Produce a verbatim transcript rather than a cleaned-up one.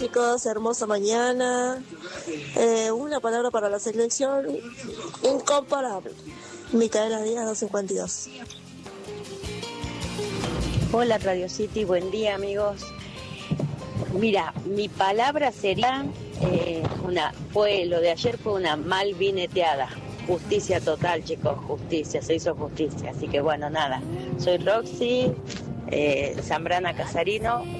chicos? Hermosa mañana. Eh, una palabra para la selección. Incomparable. Micaela Díaz, doscientos cincuenta y dos. Hola Radio City, buen día amigos. Mira, mi palabra sería, eh, una, fue, lo de ayer fue una malvineteada. Justicia total, chicos, justicia, se hizo justicia. Así que bueno, nada, soy Roxy, eh, Zambrana Casarino.